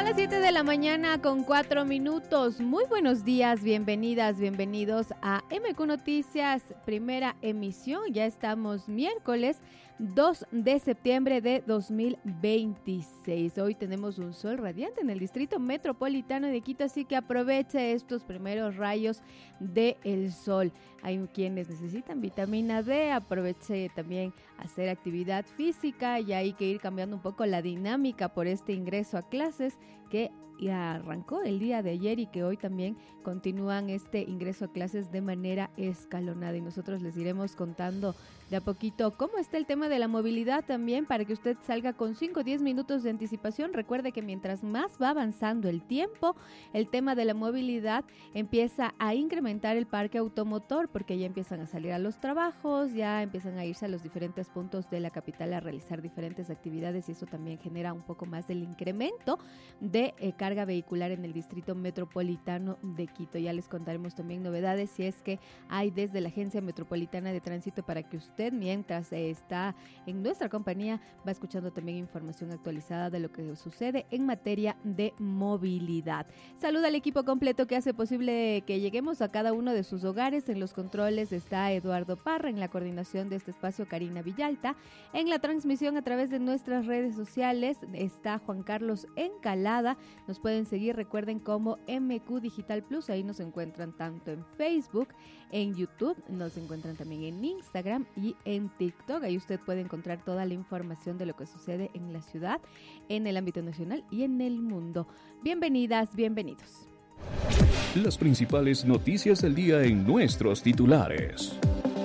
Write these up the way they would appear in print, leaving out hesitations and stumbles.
Son las 7 de la mañana con 4 minutos. Muy buenos días, bienvenidas, bienvenidos a MQ Noticias, primera emisión. Ya estamos miércoles 2 de septiembre de 2026. Hoy tenemos un sol radiante en el distrito metropolitano de Quito, así que aproveche estos primeros rayos del sol. Hay quienes necesitan vitamina D, aproveche también hacer actividad física y hay que ir cambiando un poco la dinámica por este ingreso a clases que ya arrancó el día de ayer y que hoy también continúan este ingreso a clases de manera escalonada, y nosotros les iremos contando de a poquito cómo está el tema de la movilidad también, para que usted salga con 5 o 10 minutos de anticipación. Recuerde que mientras más va avanzando el tiempo, el tema de la movilidad empieza a incrementar el parque automotor, porque ya empiezan a salir a los trabajos, ya empiezan a irse a los diferentes puntos de la capital a realizar diferentes actividades, y eso también genera un poco más del incremento de carga vehicular en el distrito metropolitano de Quito. Ya les contaremos también novedades si es que hay desde la Agencia Metropolitana de Tránsito, para que usted, mientras está en nuestra compañía, va escuchando también información actualizada de lo que sucede en materia de movilidad. Saluda al equipo completo que hace posible que lleguemos a cada uno de sus hogares. En los controles está Eduardo Parra, en la coordinación de este espacio Karina Villalta, en la transmisión a través de nuestras redes sociales está Juan Carlos Encalada. Nos pueden seguir, recuerden, como MQ Digital Plus, ahí nos encuentran tanto en Facebook, en YouTube, nos encuentran también en Instagram y en TikTok. Ahí usted puede encontrar toda la información de lo que sucede en la ciudad, en el ámbito nacional y en el mundo. Bienvenidas, bienvenidos. Las principales noticias del día en nuestros titulares.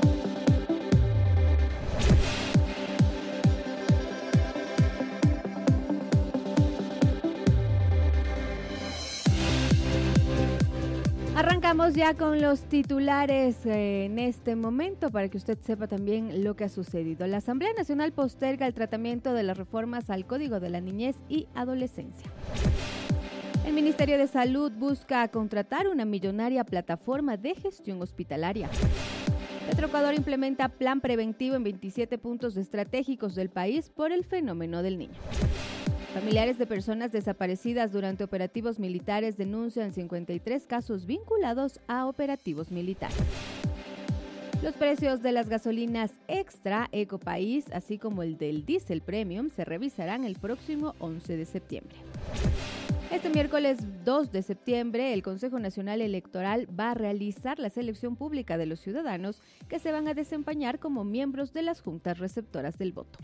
Arrancamos ya con los titulares en este momento, para que usted sepa también lo que ha sucedido. La Asamblea Nacional posterga el tratamiento de las reformas al Código de la Niñez y Adolescencia. El Ministerio de Salud busca contratar una millonaria plataforma de gestión hospitalaria. Petroecuador implementa plan preventivo en 27 puntos estratégicos del país por el fenómeno del Niño. Familiares de personas desaparecidas durante operativos militares denuncian 53 casos vinculados a operativos militares. Los precios de las gasolinas extra Ecopaís, así como el del diésel premium, se revisarán el próximo 11 de septiembre. Este miércoles 2 de septiembre, el Consejo Nacional Electoral va a realizar la selección pública de los ciudadanos que se van a desempeñar como miembros de las juntas receptoras del voto.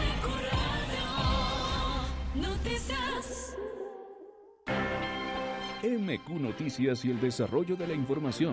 Noticias. MQ Noticias y el desarrollo de la información.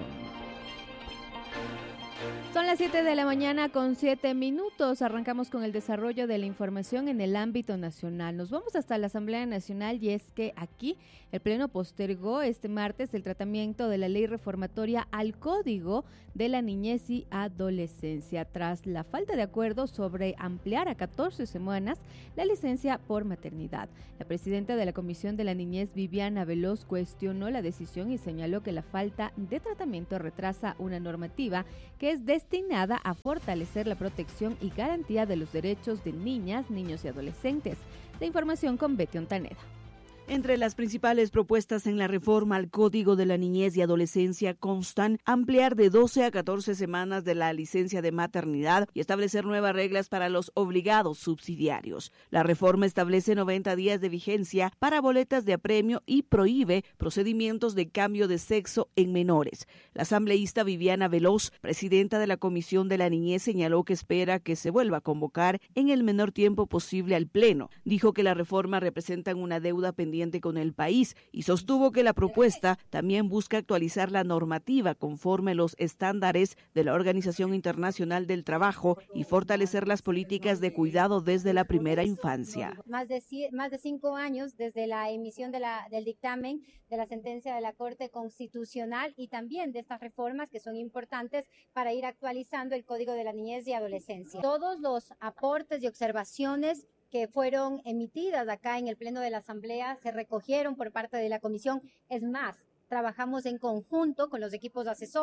Son las 7 de la mañana con 7 minutos. Arrancamos con el desarrollo de la información en el ámbito nacional. Nos vamos hasta la Asamblea Nacional, y es que aquí el Pleno postergó este martes el tratamiento de la ley reformatoria al Código de la Niñez y Adolescencia, tras la falta de acuerdo sobre ampliar a 14 semanas la licencia por maternidad. La presidenta de la Comisión de la Niñez, Viviana Veloz, cuestionó la decisión y señaló que la falta de tratamiento retrasa una normativa que es destinada a fortalecer la protección y garantía de los derechos de niñas, niños y adolescentes. La información con Betty Ontaneda. Entre las principales propuestas en la reforma al Código de la Niñez y Adolescencia constan ampliar de 12 a 14 semanas de la licencia de maternidad y establecer nuevas reglas para los obligados subsidiarios. La reforma establece 90 días de vigencia para boletas de apremio y prohíbe procedimientos de cambio de sexo en menores. La asambleísta Viviana Veloz, presidenta de la Comisión de la Niñez, señaló que espera que se vuelva a convocar en el menor tiempo posible al Pleno. Dijo que la reforma representa una deuda pendiente con el país y sostuvo que la propuesta también busca actualizar la normativa conforme a los estándares de la Organización Internacional del Trabajo y fortalecer las políticas de cuidado desde la primera infancia. Más de 5 años desde la emisión del dictamen de la sentencia de la Corte Constitucional y también de estas reformas que son importantes para ir actualizando el Código de la Niñez y Adolescencia. Todos los aportes y observaciones que fueron emitidas acá en el Pleno de la Asamblea se recogieron por parte de la Comisión. Es más, trabajamos en conjunto con los equipos asesores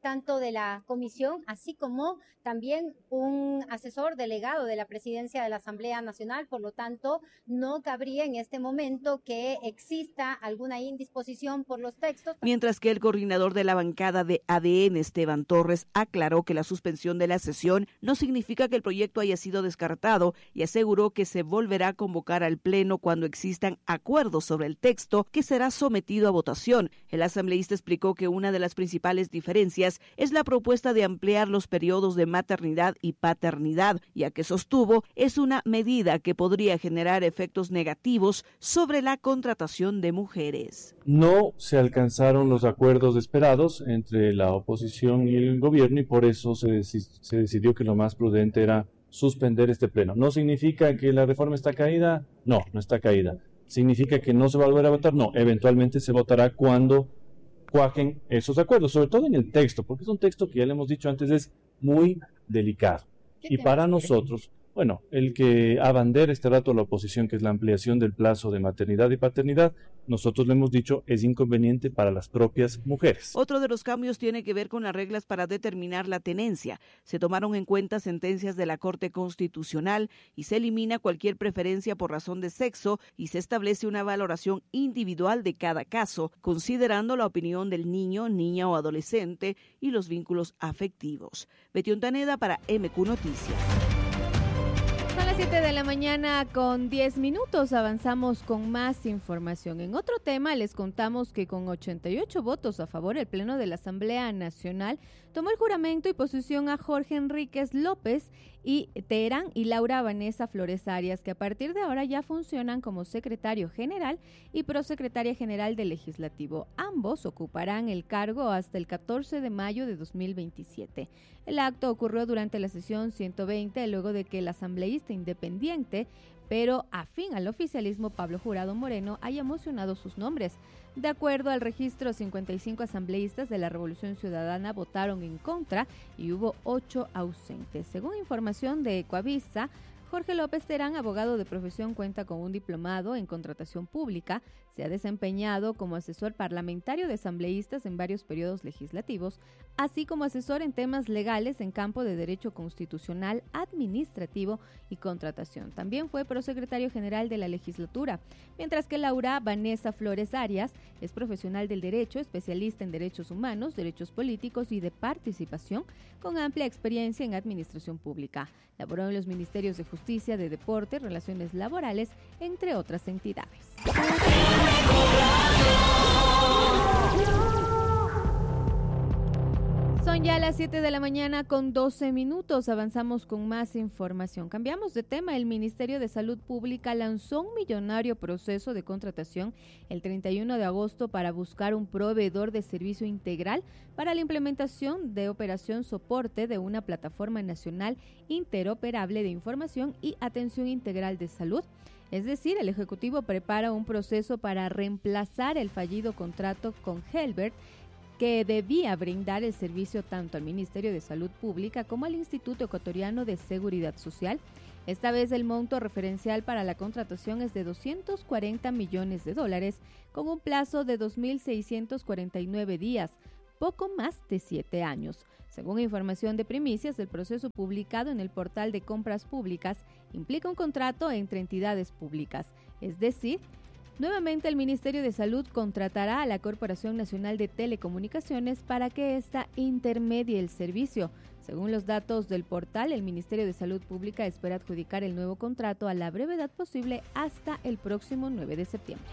tanto de la comisión, así como también un asesor delegado de la presidencia de la Asamblea Nacional. Por lo tanto, no cabría en este momento que exista alguna indisposición por los textos. Mientras que el coordinador de la bancada de ADN, Esteban Torres, aclaró que la suspensión de la sesión no significa que el proyecto haya sido descartado y aseguró que se volverá a convocar al Pleno cuando existan acuerdos sobre el texto que será sometido a votación. El asambleísta explicó que una de las principales diferencias es la propuesta de ampliar los periodos de maternidad y paternidad, ya que sostuvo es una medida que podría generar efectos negativos sobre la contratación de mujeres. No se alcanzaron los acuerdos esperados entre la oposición y el gobierno y por eso se decidió que lo más prudente era suspender este pleno. ¿No significa que la reforma está caída? No, no está caída. ¿Significa que no se va a volver a votar? No, eventualmente se votará cuando cuajen esos acuerdos, sobre todo en el texto, porque es un texto que ya le hemos dicho antes es muy delicado. Y para nosotros, bueno, el que abandera este rato la oposición, que es la ampliación del plazo de maternidad y paternidad, nosotros le hemos dicho es inconveniente para las propias mujeres. Otro de los cambios tiene que ver con las reglas para determinar la tenencia. Se tomaron en cuenta sentencias de la Corte Constitucional y se elimina cualquier preferencia por razón de sexo y se establece una valoración individual de cada caso, considerando la opinión del niño, niña o adolescente y los vínculos afectivos. Betty Ontaneda para MQ Noticias. Son las 7 de la mañana con 10 minutos. Avanzamos con más información. En otro tema, les contamos que con 88 votos a favor, el Pleno de la Asamblea Nacional tomó el juramento y posesión a Jorge Enríquez López y Teherán y Laura Vanessa Flores Arias, que a partir de ahora ya funcionan como secretario general y prosecretaria general del Legislativo. Ambos ocuparán el cargo hasta el 14 de mayo de 2027. El acto ocurrió durante la sesión 120, luego de que el asambleísta independiente, pero afín al oficialismo, Pablo Jurado Moreno, haya mocionado sus nombres. De acuerdo al registro, 55 asambleístas de la Revolución Ciudadana votaron en contra y hubo 8 ausentes. Según información de Ecoavisa, Jorge López Terán, abogado de profesión, cuenta con un diplomado en contratación pública, se ha desempeñado como asesor parlamentario de asambleístas en varios periodos legislativos, así como asesor en temas legales en campo de derecho constitucional, administrativo y contratación. También fue prosecretario general de la legislatura, mientras que Laura Vanessa Flores Arias es profesional del derecho, especialista en derechos humanos, derechos políticos y de participación, con amplia experiencia en administración pública. Laboró en los ministerios de Justicia, de Deporte, Relaciones Laborales, entre otras entidades. Son ya las 7 de la mañana con 12 minutos. Avanzamos con más información. Cambiamos de tema. El Ministerio de Salud Pública lanzó un millonario proceso de contratación el 31 de agosto para buscar un proveedor de servicio integral para la implementación de operación soporte de una plataforma nacional interoperable de información y atención integral de salud. Es decir, el Ejecutivo prepara un proceso para reemplazar el fallido contrato con Helbert, que debía brindar el servicio tanto al Ministerio de Salud Pública como al Instituto Ecuatoriano de Seguridad Social. Esta vez el monto referencial para la contratación es de $240 millones, con un plazo de 2.649 días, poco más de 7 años. Según información de Primicias, el proceso publicado en el portal de compras públicas implica un contrato entre entidades públicas, es decir, nuevamente el Ministerio de Salud contratará a la Corporación Nacional de Telecomunicaciones para que ésta intermedie el servicio. Según los datos del portal, el Ministerio de Salud Pública espera adjudicar el nuevo contrato a la brevedad posible hasta el próximo 9 de septiembre.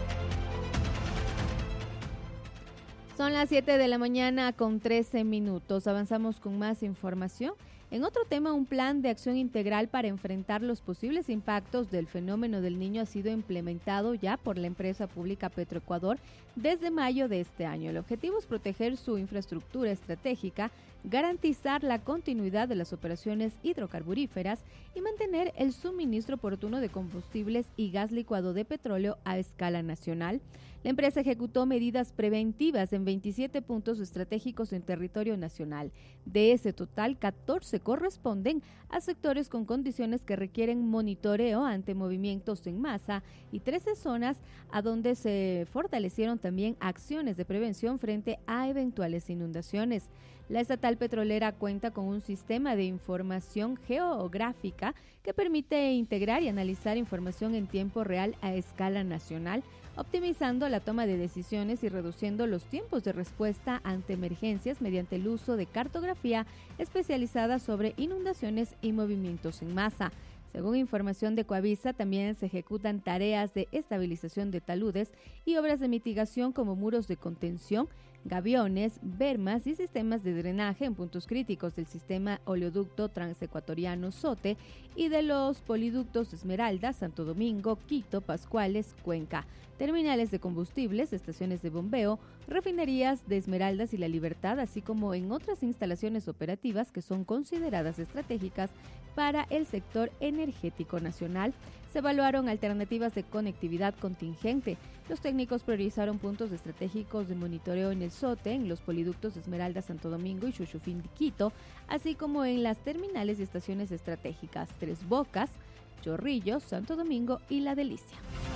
Son las 7 de la mañana con 13 minutos. Avanzamos con más información. En otro tema, un plan de acción integral para enfrentar los posibles impactos del fenómeno del Niño ha sido implementado ya por la empresa pública Petroecuador desde mayo de este año. El objetivo es proteger su infraestructura estratégica, garantizar la continuidad de las operaciones hidrocarburíferas y mantener el suministro oportuno de combustibles y gas licuado de petróleo a escala nacional. La empresa ejecutó medidas preventivas en 27 puntos estratégicos en territorio nacional. De ese total, 14 corresponden a sectores con condiciones que requieren monitoreo ante movimientos en masa y 13 zonas a donde se fortalecieron también acciones de prevención frente a eventuales inundaciones. La estatal petrolera cuenta con un sistema de información geográfica que permite integrar y analizar información en tiempo real a escala nacional, optimizando la toma de decisiones y reduciendo los tiempos de respuesta ante emergencias mediante el uso de cartografía especializada sobre inundaciones y movimientos en masa. Según información de Coavisa, también se ejecutan tareas de estabilización de taludes y obras de mitigación como muros de contención, gaviones, bermas y sistemas de drenaje en puntos críticos del sistema oleoducto transecuatoriano SOTE y de los poliductos Esmeralda, Santo Domingo, Quito, Pascuales, Cuenca, terminales de combustibles, estaciones de bombeo, refinerías de Esmeraldas y La Libertad, así como en otras instalaciones operativas que son consideradas estratégicas para el sector energético nacional. Se evaluaron alternativas de conectividad contingente. Los técnicos priorizaron puntos estratégicos de monitoreo en el SOTE, en los poliductos Esmeralda, Santo Domingo y Xuxufín, Quito, así como en las terminales y estaciones estratégicas Tres Bocas, Chorrillos, Santo Domingo y La Delicia.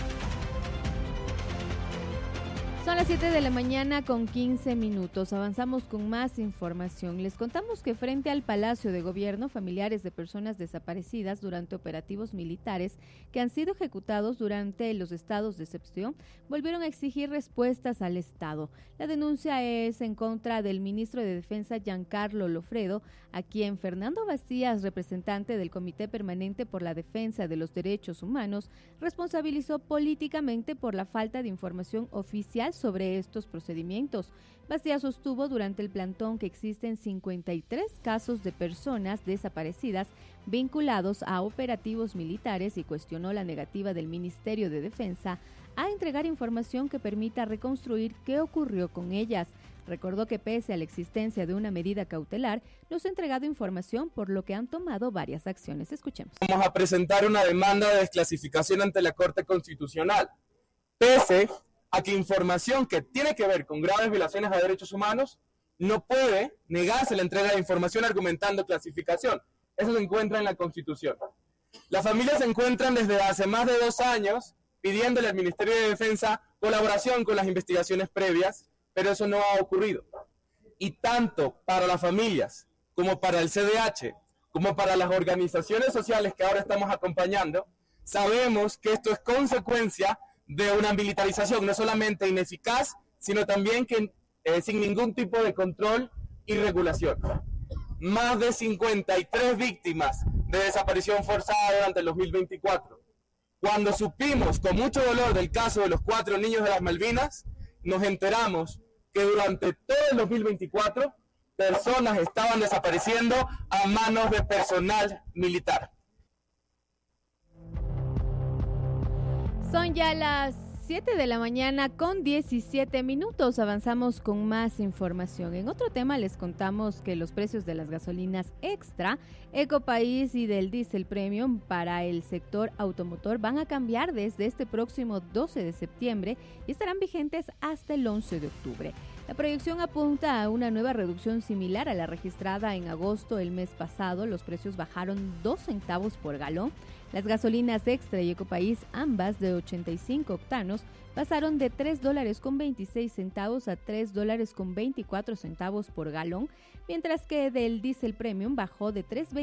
Son las 7 de la mañana con 15 minutos. Avanzamos con más información. Les contamos que frente al Palacio de Gobierno, familiares de personas desaparecidas durante operativos militares que han sido ejecutados durante los estados de excepción volvieron a exigir respuestas al Estado. La denuncia es en contra del ministro de Defensa Giancarlo Lofredo, a quien Fernando Bastías, representante del Comité Permanente por la Defensa de los Derechos Humanos, responsabilizó políticamente por la falta de información oficial sobre estos procedimientos. Bastías sostuvo durante el plantón que existen 53 casos de personas desaparecidas vinculados a operativos militares y cuestionó la negativa del Ministerio de Defensa a entregar información que permita reconstruir qué ocurrió con ellas. Recordó que pese a la existencia de una medida cautelar, no se ha entregado información, por lo que han tomado varias acciones. Escuchemos. Vamos a presentar una demanda de desclasificación ante la Corte Constitucional, pese a que información que tiene que ver con graves violaciones a derechos humanos no puede negarse la entrega de información argumentando clasificación. Eso se encuentra en la Constitución. Las familias se encuentran desde hace más de 2 años pidiéndole al Ministerio de Defensa colaboración con las investigaciones previas, pero eso no ha ocurrido. Y tanto para las familias, como para el CDH, como para las organizaciones sociales que ahora estamos acompañando, sabemos que esto es consecuencia de una militarización no solamente ineficaz, sino también que sin ningún tipo de control y regulación. Más de 53 víctimas de desaparición forzada durante el 2024. Cuando supimos con mucho dolor del caso de los 4 niños de las Malvinas, nos enteramos que durante todo el 2024 personas estaban desapareciendo a manos de personal militar. Son ya las 7 de la mañana con 17 minutos. Avanzamos con más información. En otro tema les contamos que los precios de las gasolinas extra, Ecopaís y del diésel premium para el sector automotor van a cambiar desde este próximo 12 de septiembre y estarán vigentes hasta el 11 de octubre. La proyección apunta a una nueva reducción similar a la registrada en agosto el mes pasado. Los precios bajaron 2 centavos por galón. Las gasolinas extra y Ecopaís, ambas de 85 octanos, pasaron de $3.26 a $3.24 por galón, mientras que del diésel premium bajó de $3.20